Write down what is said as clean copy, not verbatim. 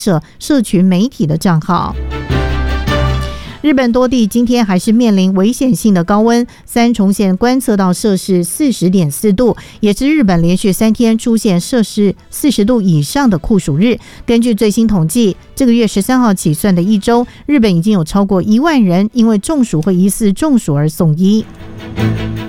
社群媒体的账号。日本多地今天还是面临危险性的高温，三重县观测到摄氏 40.4 度，也是日本连续3天出现摄氏40度以上的酷暑日。根据最新统计，这个月13号起算的一周，日本已经有超过1万人因为中暑或疑似中暑而送医。